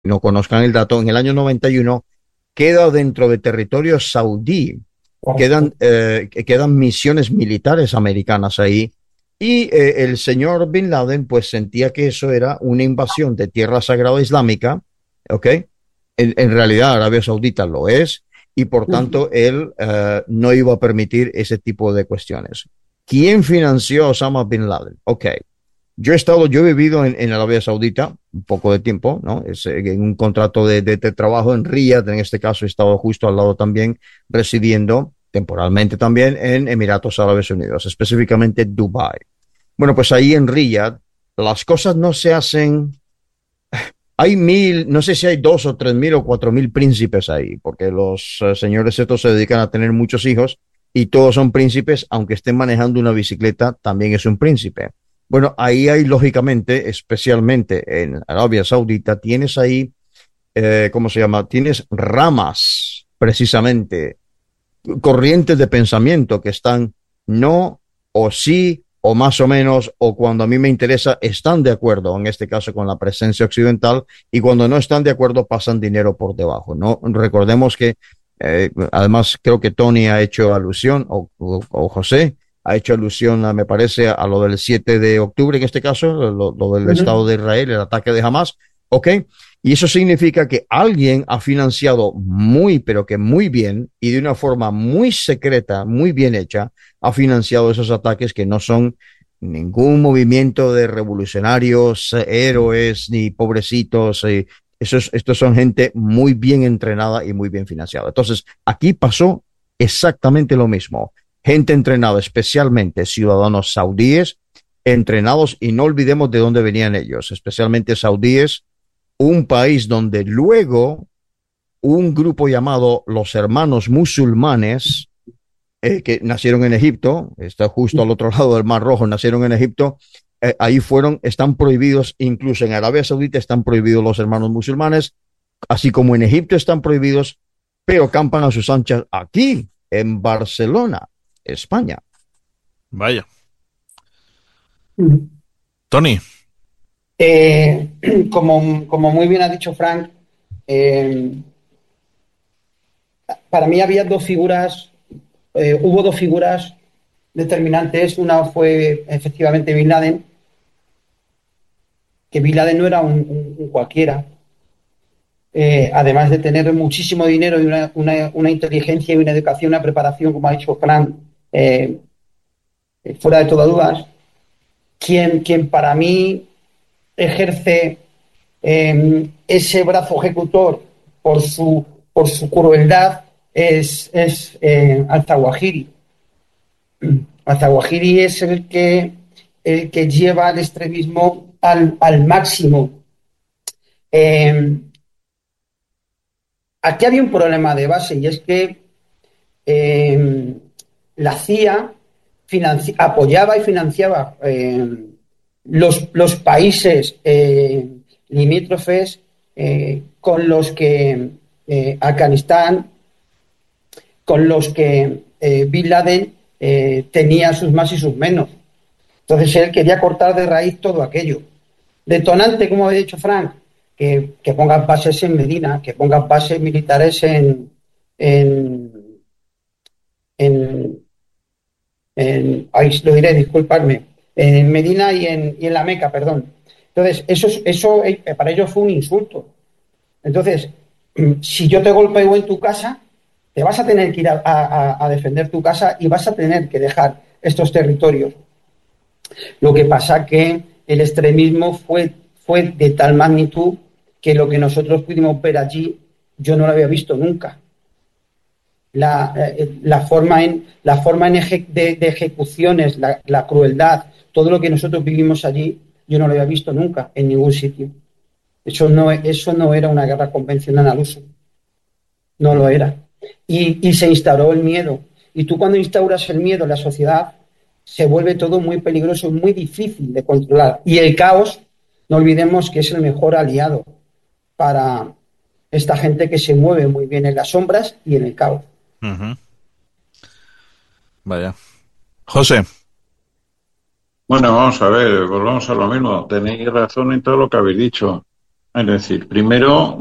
no conozcan el dato, en el año 91 queda dentro de territorio saudí, correcto. quedan misiones militares americanas ahí. Y el señor Bin Laden pues sentía que eso era una invasión de tierra sagrada islámica, ¿ok? En realidad Arabia Saudita lo es y por Ujú. tanto él no iba a permitir ese tipo de cuestiones. ¿Quién financió a Osama Bin Laden? Ok, yo he vivido en Arabia Saudita un poco de tiempo, ¿no? En un contrato de trabajo en Riyadh, en este caso he estado justo al lado también, residiendo temporalmente también en Emiratos Árabes Unidos, específicamente Dubái. Bueno, pues ahí en Riyadh las cosas no se hacen, hay mil, no sé si hay 2 o 3 mil o 4 mil príncipes ahí, porque los señores estos se dedican a tener muchos hijos y todos son príncipes, aunque estén manejando una bicicleta, también es un príncipe. Bueno, ahí hay lógicamente, especialmente en Arabia Saudita, tienes ahí, ¿cómo se llama? Tienes ramas, precisamente, corrientes de pensamiento que están no o sí o más o menos o cuando a mí me interesa están de acuerdo, en este caso con la presencia occidental, y cuando no están de acuerdo pasan dinero por debajo. No recordemos que además creo que Tony ha hecho alusión o José ha hecho alusión me parece a lo del 7 de octubre en este caso, lo del Ujú. Estado de Israel, el ataque de Hamas, ¿ok? Y eso significa que alguien ha financiado muy, pero que muy bien y de una forma muy secreta, muy bien hecha, ha financiado esos ataques que no son ningún movimiento de revolucionarios, héroes, ni pobrecitos. Estos son gente muy bien entrenada y muy bien financiada. Entonces, aquí pasó exactamente lo mismo. Gente entrenada, especialmente ciudadanos saudíes, entrenados, y no olvidemos de dónde venían ellos, especialmente saudíes, un país donde luego un grupo llamado los Hermanos Musulmanes, que nacieron en Egipto, está justo al otro lado del Mar Rojo, nacieron en Egipto, ahí fueron, están prohibidos, incluso en Arabia Saudita están prohibidos los Hermanos Musulmanes, así como en Egipto están prohibidos, pero campan a sus anchas aquí, en Barcelona, España. Vaya. Ujú. Tony, Eh, como muy bien ha dicho Frank, eh, para mí había dos figuras, hubo dos figuras determinantes. Una fue efectivamente Bin Laden, que Bin Laden no era un cualquiera. Además de tener muchísimo dinero y una inteligencia y una educación, una preparación, como ha dicho Frank, eh, fuera de toda duda, quien para mí ejerce ese brazo ejecutor por por su crueldad es Al-Zawahiri. Al-Zawahiri es el que lleva el extremismo al máximo. Eh, Aquí había un problema de base y es que eh, la CIA apoyaba y financiaba los países limítrofes con los que Afganistán, con los que Bin Laden tenía sus más y sus menos. Entonces él quería cortar de raíz todo aquello. Detonante, como ha dicho Frank, que pongan bases en Medina, que pongan bases militares en, en, ahí lo diré, disculpadme, en Medina y en la Meca, perdón. Entonces, eso para ellos fue un insulto. Entonces, si yo te golpeo en tu casa, te vas a tener que ir a defender tu casa y vas a tener que dejar estos territorios. Lo que pasa que el extremismo fue de tal magnitud que lo que nosotros pudimos ver allí, yo no lo había visto nunca. La forma de ejecuciones, la crueldad, todo lo que nosotros vivimos allí, yo no lo había visto nunca en ningún sitio. Eso no era una guerra convencional al uso, no lo era. Y se instauró el miedo. Y tú cuando instauras el miedo en la sociedad, se vuelve todo muy peligroso y muy difícil de controlar. Y el caos, no olvidemos que es el mejor aliado para esta gente que se mueve muy bien en las sombras y en el caos. ujú, vaya. José, Bueno, vamos a ver, volvamos a lo mismo. Tenéis razón en todo lo que habéis dicho. Es decir, primero